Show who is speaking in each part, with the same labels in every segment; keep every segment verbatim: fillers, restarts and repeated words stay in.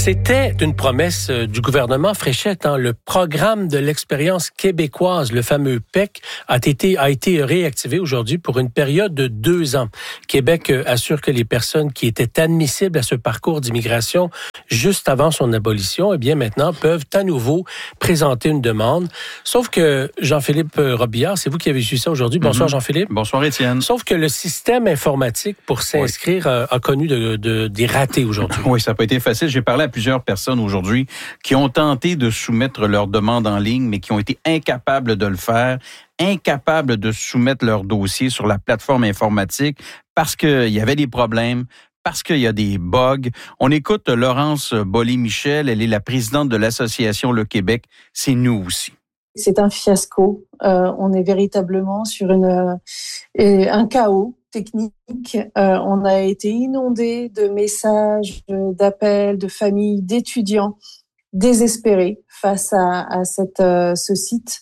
Speaker 1: C'était une promesse du gouvernement Fréchette. Hein. Le programme de l'expérience québécoise, le fameux P E C, a été, a été réactivé aujourd'hui pour une période de deux ans. Québec assure que les personnes qui étaient admissibles à ce parcours d'immigration juste avant son abolition, eh bien maintenant peuvent à nouveau présenter une demande. Sauf que Jean-Philippe Robillard, c'est vous qui avez su ça aujourd'hui. Bonsoir mm-hmm. Jean-Philippe.
Speaker 2: Bonsoir Étienne.
Speaker 1: Sauf que le système informatique pour s'inscrire oui. a, a connu de, de, des ratés aujourd'hui.
Speaker 2: Oui, ça n'a pas été facile. J'ai parlé à plusieurs personnes aujourd'hui qui ont tenté de soumettre leur demande en ligne, mais qui ont été incapables de le faire, incapables de soumettre leur dossier sur la plateforme informatique parce qu'il y avait des problèmes, parce qu'il y a des bugs. On écoute Laurence Bollé-Michel, elle est la présidente de l'association Le Québec. C'est nous aussi.
Speaker 3: C'est un fiasco. Euh, on est véritablement sur une, euh, un chaos technique. Euh, on a été inondé de messages, d'appels, de familles, d'étudiants désespérés face à, à cette, euh, ce site.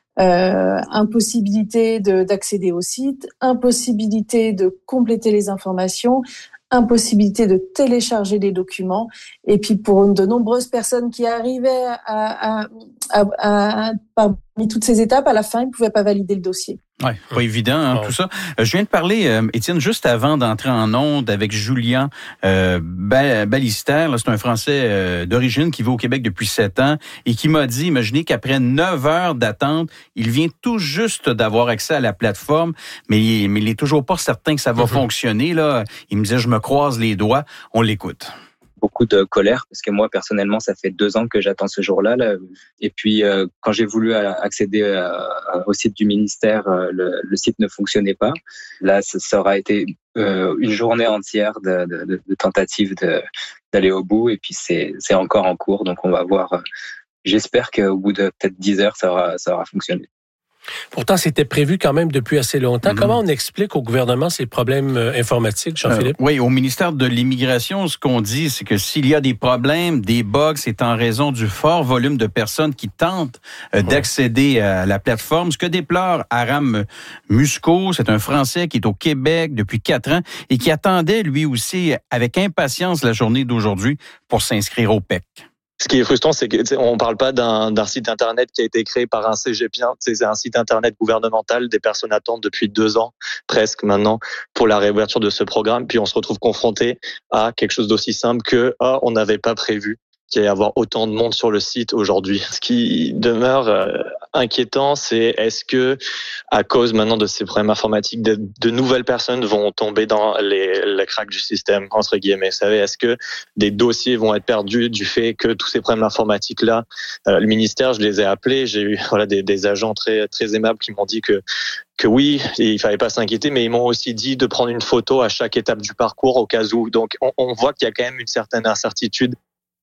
Speaker 3: Euh, impossibilité de, d'accéder au site, impossibilité de compléter les informations, impossibilité de télécharger des documents. Et puis pour de nombreuses personnes qui arrivaient à, à, à, à parmi toutes ces étapes, à la fin, ils ne pouvaient pas valider le dossier.
Speaker 2: Oui, pas évident, hein, oh. tout ça. Je viens de parler, euh, Étienne, juste avant d'entrer en onde avec Julien euh, Ballester. Là, c'est un Français euh, d'origine qui vit au Québec depuis sept ans et qui m'a dit, imaginez qu'après neuf heures d'attente, il vient tout juste d'avoir accès à la plateforme, mais il, mais il est toujours pas certain que ça va mm-hmm. fonctionner. Là. Il me disait, je me croise les doigts. On l'écoute.
Speaker 4: Beaucoup de colère parce que moi personnellement ça fait deux ans que j'attends ce jour-là là. Et puis euh, quand j'ai voulu accéder à, à, au site du ministère, euh, le, le site ne fonctionnait pas. Là ça, ça aura été euh, une journée entière de, de, de tentatives de, d'aller au bout et puis c'est, c'est encore en cours donc on va voir. Euh, j'espère qu'au bout de peut-être dix heures ça aura, ça aura fonctionné.
Speaker 1: Pourtant, c'était prévu quand même depuis assez longtemps. Mm-hmm. Comment on explique au gouvernement ces problèmes euh, informatiques, Jean-Philippe?
Speaker 2: Euh, oui, au ministère de l'Immigration, ce qu'on dit, c'est que s'il y a des problèmes, des bugs, c'est en raison du fort volume de personnes qui tentent euh, ouais. d'accéder à la plateforme. Ce que déplore Aram Musco, c'est un Français qui est au Québec depuis quatre ans et qui attendait lui aussi avec impatience la journée d'aujourd'hui pour s'inscrire au P E C.
Speaker 5: Ce qui est frustrant, c'est qu'on ne parle pas d'un, d'un site Internet qui a été créé par un cégepien. C'est un site Internet gouvernemental. Des personnes attendent depuis deux ans, presque maintenant, pour la réouverture de ce programme. Puis on se retrouve confronté à quelque chose d'aussi simple que oh, on n'avait pas prévu qu'il y ait avoir autant de monde sur le site aujourd'hui. Ce qui demeure euh, inquiétant, c'est est-ce que, à cause maintenant de ces problèmes informatiques, de, de nouvelles personnes vont tomber dans les, les cracks du système, entre guillemets. Vous savez, est-ce que des dossiers vont être perdus du fait que tous ces problèmes informatiques-là, euh, le ministère, je les ai appelés, j'ai eu voilà des, des agents très très aimables qui m'ont dit que que oui, il fallait pas s'inquiéter, mais ils m'ont aussi dit de prendre une photo à chaque étape du parcours au cas où. Donc, on, on voit qu'il y a quand même une certaine incertitude.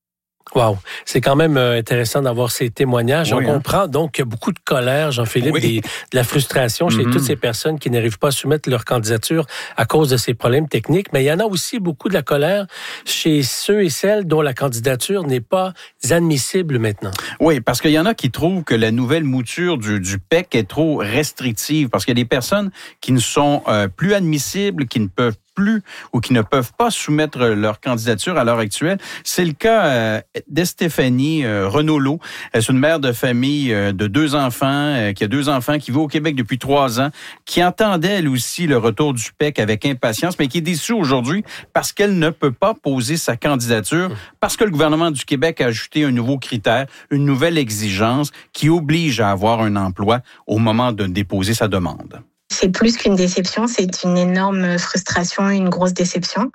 Speaker 1: Wow, c'est quand même intéressant d'avoir ces témoignages. Oui, on hein. comprend donc qu'il y a beaucoup de colère, Jean-Philippe, oui. des, de la frustration chez mm-hmm. toutes ces personnes qui n'arrivent pas à soumettre leur candidature à cause de ces problèmes techniques. Mais il y en a aussi beaucoup de la colère chez ceux et celles dont la candidature n'est pas admissible maintenant.
Speaker 2: Oui, parce qu'il y en a qui trouvent que la nouvelle mouture du, du P E C est trop restrictive, parce qu'il y a des personnes qui ne sont euh, plus admissibles, qui ne peuvent plus ou qui ne peuvent pas soumettre leur candidature à l'heure actuelle. C'est le cas euh, d'Estéphanie euh, Renaulot. C'est une mère de famille euh, de deux enfants, euh, qui a deux enfants, qui vit au Québec depuis trois ans, qui entendait elle aussi le retour du P E C avec impatience, mais qui est déçue aujourd'hui parce qu'elle ne peut pas poser sa candidature, parce que le gouvernement du Québec a ajouté un nouveau critère, une nouvelle exigence qui oblige à avoir un emploi au moment de déposer sa demande.
Speaker 6: C'est plus qu'une déception, c'est une énorme frustration, une grosse déception.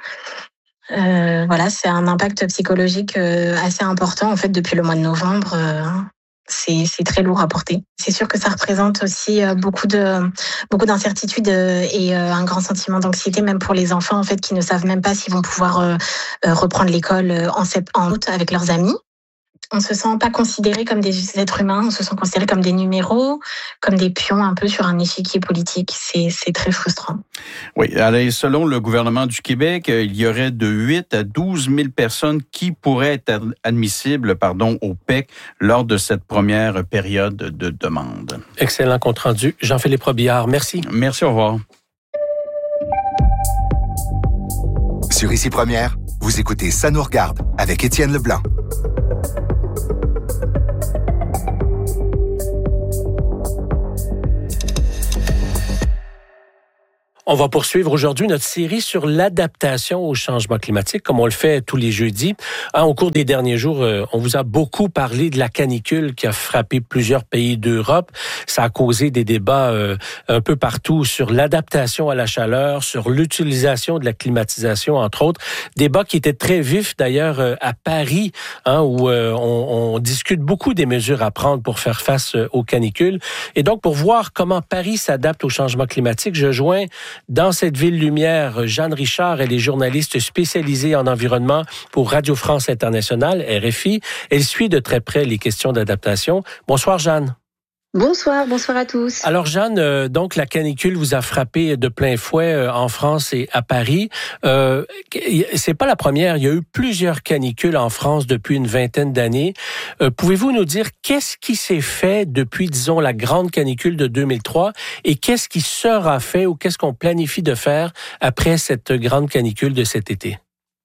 Speaker 6: Euh, voilà, c'est un impact psychologique euh, assez important en fait depuis le mois de novembre. Euh, c'est, c'est très lourd à porter. C'est sûr que ça représente aussi euh, beaucoup de beaucoup d'incertitudes euh, et euh, un grand sentiment d'anxiété même pour les enfants en fait qui ne savent même pas s'ils vont pouvoir euh, euh, reprendre l'école en sept, en août avec leurs amis. On se sent pas considérés comme des êtres humains, on se sent considérés comme des numéros, comme des pions un peu sur un échiquier politique. C'est, c'est très frustrant.
Speaker 2: Oui, alors, selon le gouvernement du Québec, il y aurait de huit à douze mille personnes qui pourraient être admissibles pardon, au P E C lors de cette première période de demande.
Speaker 1: Excellent compte rendu. Jean-Philippe Robillard, merci.
Speaker 2: Merci, au revoir.
Speaker 7: Sur Ici Première, Vous écoutez Ça nous regarde avec Étienne Leblanc.
Speaker 1: On va poursuivre aujourd'hui notre série sur l'adaptation au changement climatique, comme on le fait tous les jeudis. Au cours des derniers jours, on vous a beaucoup parlé de la canicule qui a frappé plusieurs pays d'Europe. Ça a causé des débats un peu partout sur l'adaptation à la chaleur, sur l'utilisation de la climatisation, entre autres. Débats qui étaient très vifs, d'ailleurs, à Paris, hein, où on, on discute beaucoup des mesures à prendre pour faire face aux canicules. Et donc, pour voir comment Paris s'adapte au changement climatique, je joins dans cette ville lumière, Jeanne Richard, elle est journaliste spécialisée en environnement pour Radio France Internationale, R F I. Elle suit de très près les questions d'adaptation. Bonsoir Jeanne.
Speaker 8: Bonsoir, bonsoir à tous.
Speaker 1: Alors Jeanne, euh, donc la canicule vous a frappé de plein fouet euh, en France et à Paris. Euh, c'est pas la première, il y a eu plusieurs canicules en France depuis une vingtaine d'années. Euh, pouvez-vous nous dire qu'est-ce qui s'est fait depuis, disons, la grande canicule de deux mille trois et qu'est-ce qui sera fait ou qu'est-ce qu'on planifie de faire après cette grande canicule de cet été?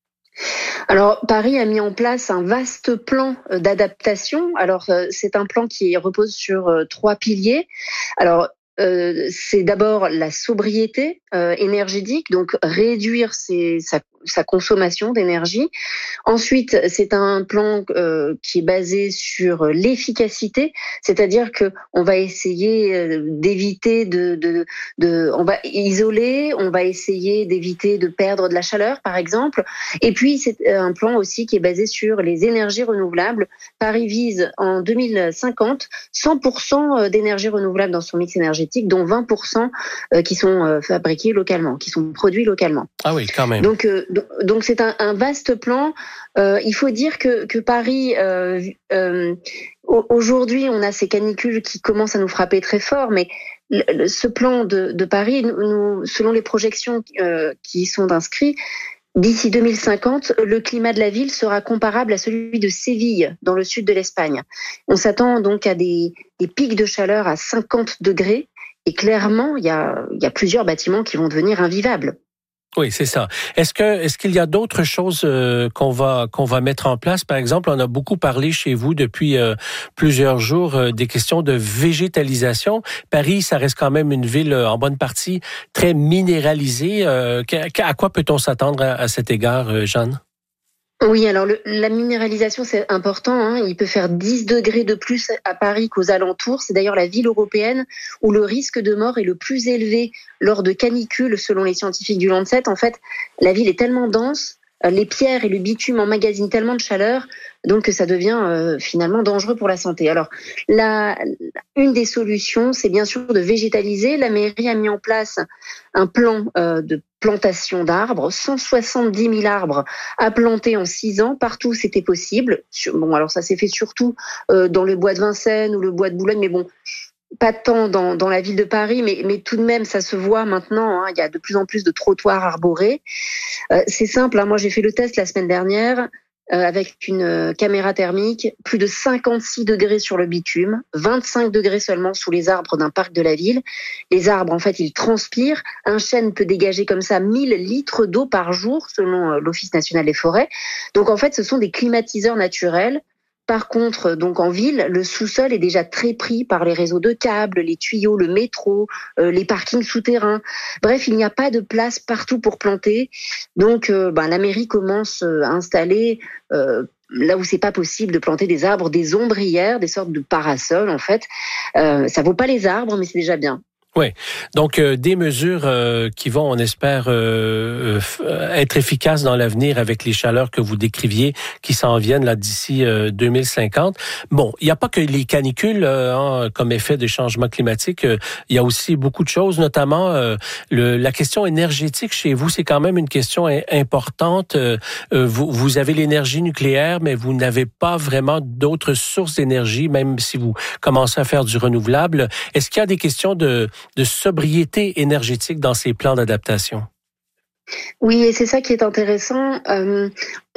Speaker 8: Alors, Paris a mis en place un vaste plan d'adaptation. Alors, c'est un plan qui repose sur trois piliers. Alors, euh, c'est d'abord la sobriété euh, énergétique, donc réduire ses, sa, sa consommation d'énergie. Ensuite, c'est un plan euh, qui est basé sur l'efficacité, c'est-à-dire que on va essayer euh, d'éviter de, de, de, on va isoler, on va essayer d'éviter de perdre de la chaleur, par exemple. Et puis, c'est un plan aussi qui est basé sur les énergies renouvelables. Paris vise en deux mille cinquante cent pour cent d'énergie renouvelable dans son mix énergétique, dont vingt pour cent qui sont fabriqués localement, qui sont produits localement.
Speaker 1: Ah oui, quand même.
Speaker 8: Donc, euh, donc c'est un, un vaste plan. Euh, il faut dire que, que Paris, euh, euh, aujourd'hui, on a ces canicules qui commencent à nous frapper très fort, mais le, ce plan de, de Paris, nous, selon les projections euh, qui y sont inscrites, d'ici deux mille cinquante, le climat de la ville sera comparable à celui de Séville, dans le sud de l'Espagne. On s'attend donc à des, des pics de chaleur à cinquante degrés. Et clairement, il y a, il y a plusieurs bâtiments qui vont devenir invivables.
Speaker 1: Oui, c'est ça. Est-ce que est-ce qu'il y a d'autres choses euh, qu'on va qu'on va mettre en place? Par exemple, on a beaucoup parlé chez vous depuis euh, plusieurs jours euh, des questions de végétalisation. Paris, ça reste quand même une ville euh, en bonne partie très minéralisée. Euh, à quoi peut-on s'attendre à, à cet égard, euh, Jeanne?
Speaker 8: Oui, alors le, la minéralisation, c'est important. Hein. Il peut faire dix degrés de plus à Paris qu'aux alentours. C'est d'ailleurs la ville européenne où le risque de mort est le plus élevé lors de canicules, selon les scientifiques du Lancet. En fait, la ville est tellement dense, les pierres et le bitume emmagasinent tellement de chaleur, donc que ça devient euh, finalement dangereux pour la santé. Alors, la, une des solutions, c'est bien sûr de végétaliser. La mairie a mis en place un plan euh, de plantation d'arbres, cent soixante-dix mille arbres à planter en six ans, partout où c'était possible. Bon, alors ça s'est fait surtout euh, dans le bois de Vincennes ou le bois de Boulogne, mais bon, pas tant dans, dans la ville de Paris, mais, mais tout de même, ça se voit maintenant. Hein, il y a de plus en plus de trottoirs arborés. Euh, c'est simple, hein, moi j'ai fait le test la semaine dernière euh, avec une euh, caméra thermique, plus de cinquante-six degrés sur le bitume, vingt-cinq degrés seulement sous les arbres d'un parc de la ville. Les arbres, en fait, ils transpirent. Un chêne peut dégager comme ça mille litres d'eau par jour, selon euh, l'Office national des forêts. Donc en fait, ce sont des climatiseurs naturels. Par contre, donc en ville, le sous-sol est déjà très pris par les réseaux de câbles, les tuyaux, le métro, euh, les parkings souterrains. Bref, il n'y a pas de place partout pour planter. Donc, euh, ben, la mairie commence à installer euh, là où c'est pas possible de planter des arbres, des ombrières, des sortes de parasols en fait. Euh, ça vaut pas les arbres, mais c'est déjà bien.
Speaker 1: Oui, donc euh, des mesures euh, qui vont, on espère, euh, euh, être efficaces dans l'avenir avec les chaleurs que vous décriviez qui s'en viennent là d'ici euh, deux mille cinquante. Bon, il n'y a pas que les canicules euh, hein, comme effet des changements climatiques. Euh, il y a aussi beaucoup de choses, notamment euh, le, la question énergétique chez vous. C'est quand même une question importante. Euh, vous, vous avez l'énergie nucléaire, mais vous n'avez pas vraiment d'autres sources d'énergie, même si vous commencez à faire du renouvelable. Est-ce qu'il y a des questions de de sobriété énergétique dans ces plans d'adaptation?
Speaker 8: Oui, et c'est ça qui est intéressant. Euh,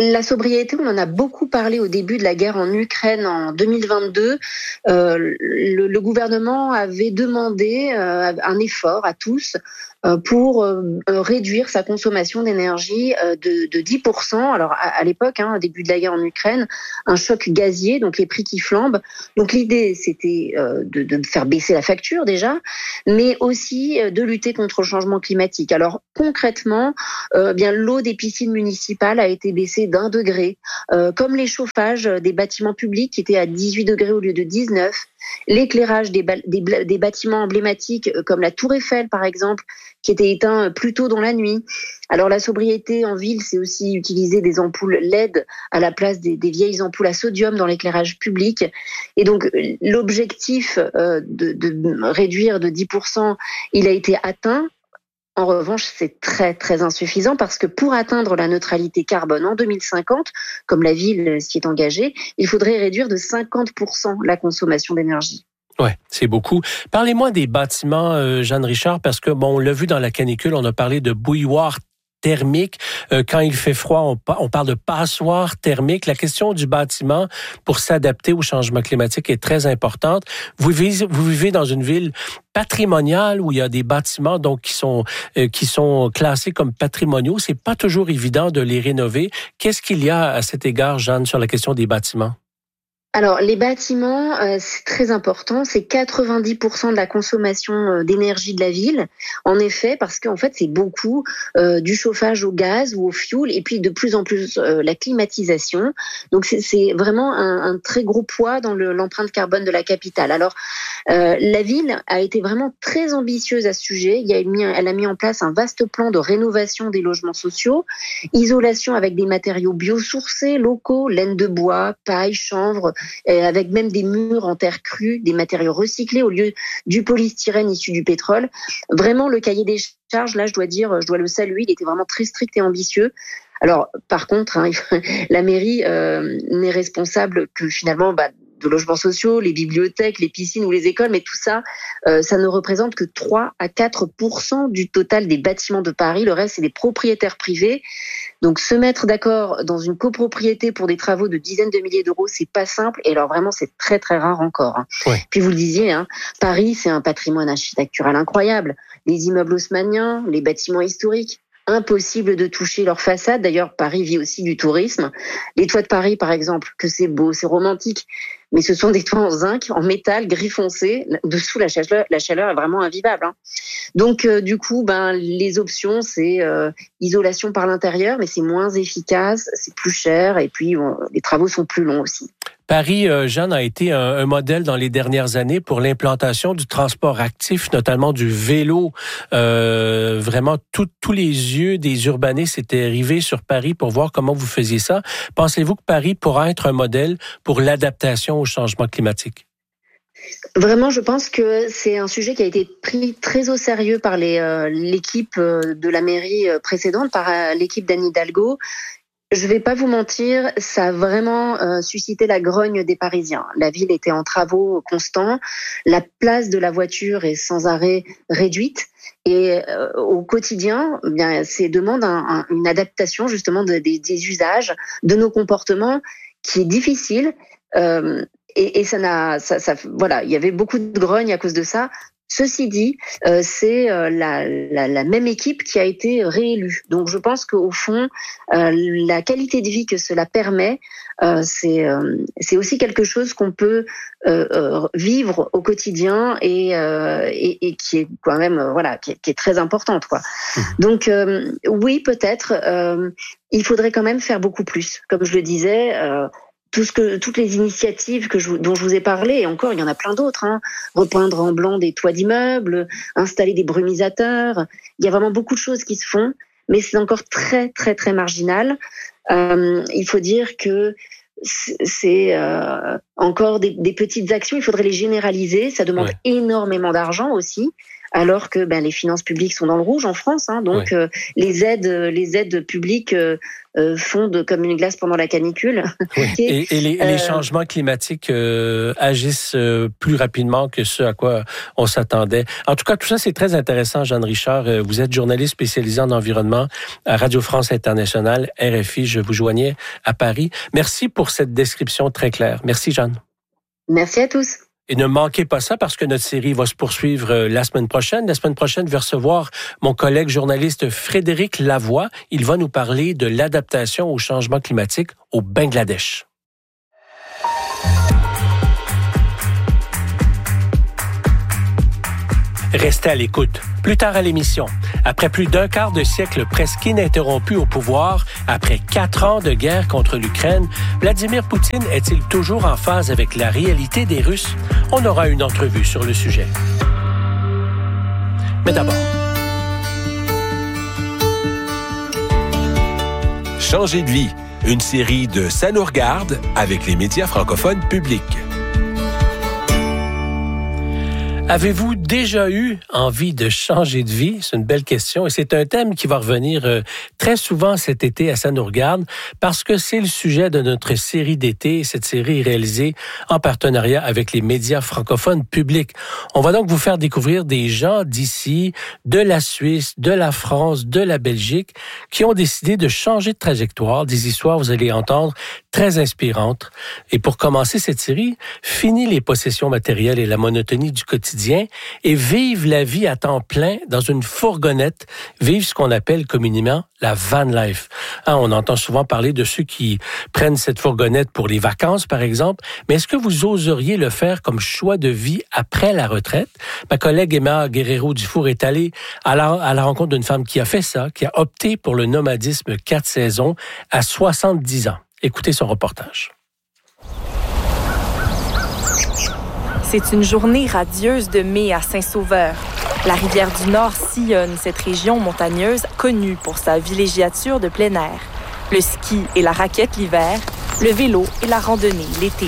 Speaker 8: La sobriété, on en a beaucoup parlé au début de la guerre en Ukraine en deux mille vingt-deux. Euh, le, le gouvernement avait demandé euh, un effort à tous euh, pour euh, réduire sa consommation d'énergie euh, de, de dix pour cent. Alors à, à l'époque, hein, au début de la guerre en Ukraine, un choc gazier, donc les prix qui flambent. Donc l'idée, c'était euh, de, de faire baisser la facture déjà, mais aussi euh, de lutter contre le changement climatique. Alors concrètement, euh, bien l'eau des piscines municipales a été baissée d'un degré, euh, comme les chauffages des bâtiments publics qui étaient à dix-huit degrés au lieu de dix-neuf, l'éclairage des, ba- des, des bâtiments emblématiques comme la Tour Eiffel par exemple, qui était éteint plus tôt dans la nuit. Alors la sobriété en ville, c'est aussi utiliser des ampoules L E D à la place des, des vieilles ampoules à sodium dans l'éclairage public. Et donc l'objectif euh, de, de réduire de dix pour cent, il a été atteint. En revanche, c'est très très insuffisant parce que pour atteindre la neutralité carbone en deux mille cinquante, comme la ville s'y est engagée, il faudrait réduire de cinquante pour cent la consommation d'énergie.
Speaker 1: Ouais, c'est beaucoup. Parlez-moi des bâtiments, euh, Jeanne Richard, parce que bon, on l'a vu dans la canicule, on a parlé de bouilloire thermique. Euh, quand il fait froid, on, on parle de passoire thermique. La question du bâtiment pour s'adapter au changement climatique est très importante. Vous vivez, vous vivez dans une ville patrimoniale où il y a des bâtiments donc qui sont euh, qui sont classés comme patrimoniaux. C'est pas toujours évident de les rénover. Qu'est-ce qu'il y a à cet égard, Jeanne, sur la question des bâtiments?
Speaker 8: Alors, les bâtiments, euh, c'est très important. C'est quatre-vingt-dix pour cent de la consommation d'énergie de la ville. En effet, parce qu'en fait, c'est beaucoup euh, du chauffage au gaz ou au fioul et puis de plus en plus euh, la climatisation. Donc, c'est, c'est vraiment un, un très gros poids dans le, l'empreinte carbone de la capitale. Alors, euh, la ville a été vraiment très ambitieuse à ce sujet. Il y a mis, elle a mis en place un vaste plan de rénovation des logements sociaux, isolation avec des matériaux biosourcés, locaux, laine de bois, paille, chanvre, avec même des murs en terre crue, des matériaux recyclés au lieu du polystyrène issu du pétrole. Vraiment, le cahier des charges, là, je dois dire, je dois le saluer, il était vraiment très strict et ambitieux. Alors, par contre, hein, la mairie euh, n'est responsable que finalement bah, de logements sociaux, les bibliothèques, les piscines ou les écoles, mais tout ça, euh, ça ne représente que trois à quatre pour cent du total des bâtiments de Paris. Le reste, c'est des propriétaires privés. Donc, se mettre d'accord dans une copropriété pour des travaux de dizaines de milliers d'euros, c'est pas simple. Et alors, vraiment, c'est très, très rare encore. Hein. Ouais. Puis, vous le disiez, hein, Paris, c'est un patrimoine architectural incroyable. Les immeubles haussmanniens, les bâtiments historiques. Impossible de toucher leur façade. D'ailleurs, Paris vit aussi du tourisme. Les toits de Paris, par exemple, que c'est beau, c'est romantique, mais ce sont des toits en zinc, en métal, gris foncé. Dessous, la chaleur, la chaleur est vraiment invivable. Hein. Donc, euh, du coup, ben, les options, c'est euh, isolation par l'intérieur, mais c'est moins efficace, c'est plus cher, et puis bon, les travaux sont plus longs aussi.
Speaker 1: Paris, euh, Jeanne, a été un, un modèle dans les dernières années pour l'implantation du transport actif, notamment du vélo. Euh, vraiment, tout, tous les yeux des urbanistes étaient rivés sur Paris pour voir comment vous faisiez ça. Pensez-vous que Paris pourra être un modèle pour l'adaptation au changement climatique?
Speaker 8: Vraiment, je pense que c'est un sujet qui a été pris très au sérieux par les, euh, l'équipe de la mairie précédente, par euh, l'équipe d'Anne Hidalgo. Je vais pas vous mentir, ça a vraiment euh, suscité la grogne des Parisiens. La ville était en travaux constants, la place de la voiture est sans arrêt réduite. Et euh, au quotidien, eh bien, c'est demande un, un, une adaptation justement de, des, des usages, de nos comportements, qui est difficile. Euh, et, et ça n'a, ça, ça, voilà, il y avait beaucoup de grogne à cause de ça. Ceci dit, euh, c'est euh, la, la, la même équipe qui a été réélue. Donc je pense qu'au fond, euh, la qualité de vie que cela permet, euh, c'est, euh, c'est aussi quelque chose qu'on peut euh, euh, vivre au quotidien et, euh, et, et qui est quand même, euh, voilà, qui est, qui est très importante, quoi. Mmh. Donc euh, oui, peut-être, euh, il faudrait quand même faire beaucoup plus. Comme je le disais. Euh, Tout ce que, toutes les initiatives que je, dont je vous ai parlé, et encore, il y en a plein d'autres, hein. Repeindre en blanc des toits d'immeubles, installer des brumisateurs. Il y a vraiment beaucoup de choses qui se font, mais c'est encore très, très, très marginal. Euh, il faut dire que c'est euh, encore des, des petites actions, il faudrait les généraliser. Ça demande ouais. énormément d'argent aussi. alors que ben, les finances publiques sont dans le rouge en France. Hein, donc ouais. euh, les aides, les aides publiques euh, euh, fondent comme une glace pendant la canicule.
Speaker 1: Oui. et, et, les, et les changements climatiques euh, agissent euh, plus rapidement que ce à quoi on s'attendait. En tout cas, tout ça, c'est très intéressant, Jeanne Richard. Vous êtes journaliste spécialisé en environnement à Radio France Internationale, R F I. Je vous joignais à Paris. Merci pour cette description très claire. Merci, Jeanne.
Speaker 8: Merci à tous.
Speaker 1: Et ne manquez pas ça parce que notre série va se poursuivre la semaine prochaine. La semaine prochaine, je vais recevoir mon collègue journaliste Frédéric Lavoie. Il va nous parler de l'adaptation au changement climatique au Bangladesh. Restez à l'écoute. Plus tard à l'émission, après plus d'un quart de siècle presque ininterrompu au pouvoir, après quatre ans de guerre contre l'Ukraine, Vladimir Poutine est-il toujours en phase avec la réalité des Russes? On aura une entrevue sur le sujet. Mais d'abord...
Speaker 9: Changer de vie, une série de Ça nous regarde avec les médias francophones publics.
Speaker 1: Avez-vous déjà eu envie de changer de vie? C'est une belle question et c'est un thème qui va revenir euh, très souvent cet été à Ça nous regarde parce que c'est le sujet de notre série d'été. Cette série est réalisée en partenariat avec les médias francophones publics. On va donc vous faire découvrir des gens d'ici, de la Suisse, de la France, de la Belgique qui ont décidé de changer de trajectoire. Des histoires, vous allez entendre, très inspirantes. Et pour commencer cette série, fini les possessions matérielles et la monotonie du quotidien et vivre la vie à temps plein dans une fourgonnette, vivre ce qu'on appelle communément la van life. Hein, on entend souvent parler de ceux qui prennent cette fourgonnette pour les vacances, par exemple, mais est-ce que vous oseriez le faire comme choix de vie après la retraite? Ma collègue Emma Guerrero-Dufour est allée à la, à la rencontre d'une femme qui a fait ça, qui a opté pour le nomadisme quatre saisons à soixante-dix ans. Écoutez son reportage.
Speaker 10: C'est une journée radieuse de mai à Saint-Sauveur. La rivière du Nord sillonne cette région montagneuse connue pour sa villégiature de plein air. Le ski et la raquette l'hiver, le vélo et la randonnée l'été.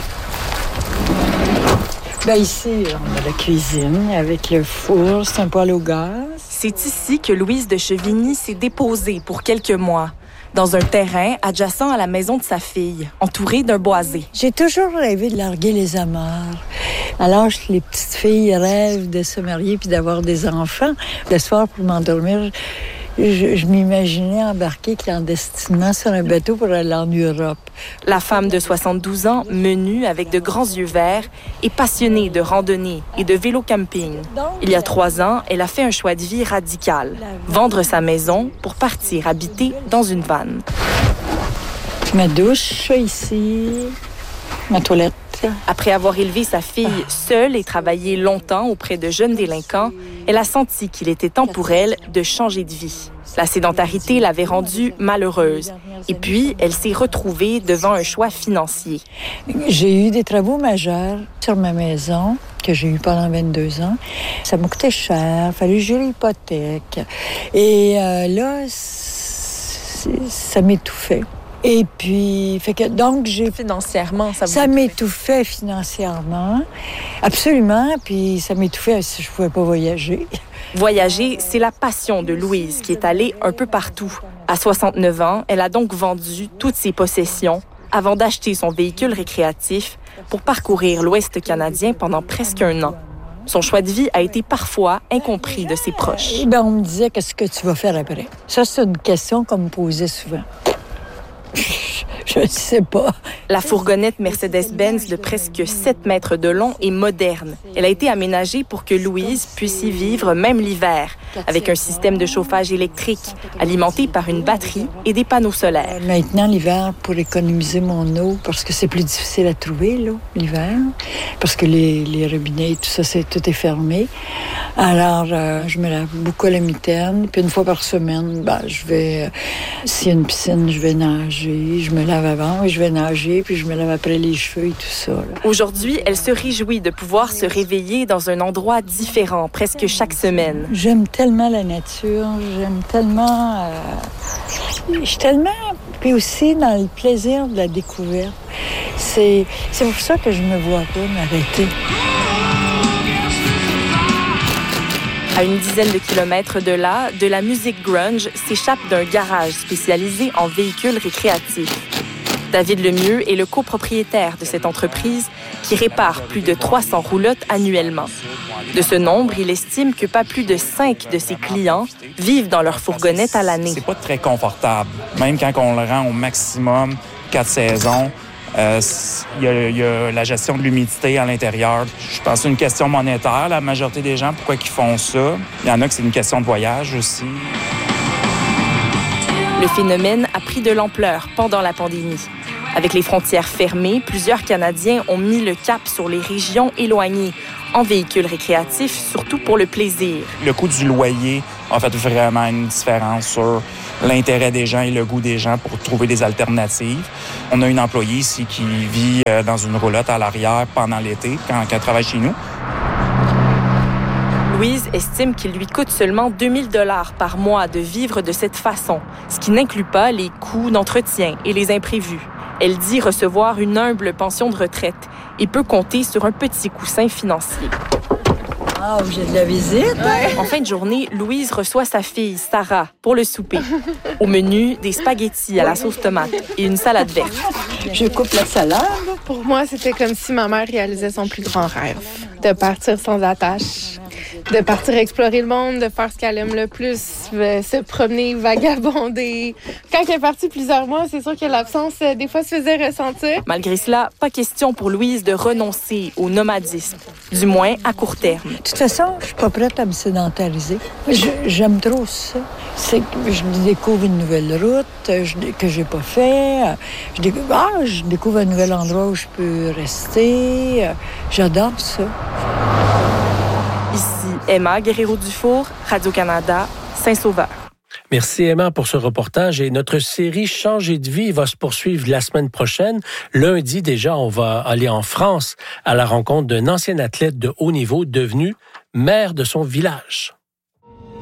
Speaker 11: Bien ici, on a la cuisine avec le four, c'est un poêle au gaz.
Speaker 10: C'est ici que Louise de Chevigny s'est déposée pour quelques mois. Dans un terrain adjacent à la maison de sa fille, entourée d'un boisé.
Speaker 11: J'ai toujours rêvé de larguer les amarres. À l'âge que les petites filles rêvent de se marier puis d'avoir des enfants, le soir pour m'endormir, je, je m'imaginais embarquer clandestinement sur un bateau pour aller en Europe.
Speaker 10: La femme de soixante-douze ans, menue avec de grands yeux verts, est passionnée de randonnée et de vélo camping. Il y a trois ans, elle a fait un choix de vie radical. Vendre sa maison pour partir habiter dans une vanne.
Speaker 11: Ma douche ici, ma toilette.
Speaker 10: Après avoir élevé sa fille seule et travaillé longtemps auprès de jeunes délinquants, elle a senti qu'il était temps pour elle de changer de vie. La sédentarité l'avait rendue malheureuse. Et puis, elle s'est retrouvée devant un choix financier.
Speaker 11: J'ai eu des travaux majeurs sur ma maison que j'ai eu pendant vingt-deux ans. Ça m'a coûté cher, il fallait gérer l'hypothèque. Et euh, là, ça m'étouffait. Et puis, fait que donc j'ai
Speaker 10: financièrement, ça,
Speaker 11: ça m'étouffait financièrement, absolument. Puis ça m'étouffait si je pouvais pas voyager.
Speaker 10: Voyager, c'est la passion de Louise qui est allée un peu partout. À soixante-neuf ans, elle a donc vendu toutes ses possessions avant d'acheter son véhicule récréatif pour parcourir l'Ouest canadien pendant presque un an. Son choix de vie a été parfois incompris de ses proches.
Speaker 11: Eh bien, on me disait, qu'est-ce que tu vas faire après? Ça, c'est une question qu'on me posait souvent. Je ne sais pas.
Speaker 10: La fourgonnette Mercedes-Benz de presque sept mètres de long est moderne. Elle a été aménagée pour que Louise puisse y vivre même l'hiver, avec un système de chauffage électrique alimenté par une batterie et des panneaux solaires.
Speaker 11: Maintenant, l'hiver, pour économiser mon eau, parce que c'est plus difficile à trouver, l'eau, l'hiver, parce que les, les robinets, tout ça, c'est, tout est fermé. Alors, euh, je me lave beaucoup à la mitaine, puis une fois par semaine, ben, je vais, euh, s'il y a une piscine, je vais nager, je me lave avant, je vais nager, puis je me lave après les cheveux et tout ça. Là.
Speaker 10: Aujourd'hui, elle se réjouit de pouvoir se réveiller dans un endroit différent presque chaque semaine.
Speaker 11: J'aime tellement la nature, j'aime tellement... Euh, je suis tellement... Puis aussi dans le plaisir de la découverte. C'est, c'est pour ça que je me vois pas m'arrêter.
Speaker 10: À une dizaine de kilomètres de là, de la musique grunge s'échappe d'un garage spécialisé en véhicules récréatifs. David Lemieux est le copropriétaire de cette entreprise qui répare plus de trois cents roulottes annuellement. De ce nombre, il estime que pas plus de cinq de ses clients vivent dans leur fourgonnette à l'année.
Speaker 12: C'est pas très confortable. Même quand on le rend au maximum, quatre saisons, euh, il y a, il y a la gestion de l'humidité à l'intérieur. Je pense que c'est une question monétaire, la majorité des gens, pourquoi ils font ça. Il y en a que c'est une question de voyage aussi.
Speaker 10: Le phénomène a pris de l'ampleur pendant la pandémie. Avec les frontières fermées, plusieurs Canadiens ont mis le cap sur les régions éloignées, en véhicules récréatifs, surtout pour le plaisir.
Speaker 12: Le coût du loyer a fait vraiment une différence sur l'intérêt des gens et le goût des gens pour trouver des alternatives. On a une employée ici qui vit dans une roulotte à l'arrière pendant l'été, quand, quand elle travaille chez nous.
Speaker 10: Louise estime qu'il lui coûte seulement deux mille dollars par mois de vivre de cette façon, ce qui n'inclut pas les coûts d'entretien et les imprévus. Elle dit recevoir une humble pension de retraite et peut compter sur un petit coussin financier.
Speaker 11: Ah, oh, j'ai de la visite.
Speaker 10: Ouais. En fin de journée, Louise reçoit sa fille, Sarah, pour le souper. Au menu, des spaghettis à la sauce tomate et une salade verte.
Speaker 11: Je coupe la salade.
Speaker 13: Pour moi, c'était comme si ma mère réalisait son plus grand rêve, de partir sans attache, de partir explorer le monde, de faire ce qu'elle aime le plus, se promener, vagabonder. Quand elle est partie plusieurs mois, c'est sûr que l'absence, des fois, se faisait ressentir.
Speaker 10: Malgré cela, pas question pour Louise de renoncer au nomadisme, du moins à court terme.
Speaker 11: De toute façon, je suis pas prête à me sédentariser. Je, j'aime trop ça. C'est que je découvre une nouvelle route je, que j'ai pas fait. Je découvre, ah, je découvre un nouvel endroit où je peux rester. J'adore ça.
Speaker 10: Ici Emma Guerrero-Dufour, Radio-Canada, Saint-Sauveur.
Speaker 1: Merci Emma pour ce reportage et notre série Changer de vie va se poursuivre la semaine prochaine. Lundi déjà, on va aller en France à la rencontre d'un ancien athlète de haut niveau devenu maire de son village.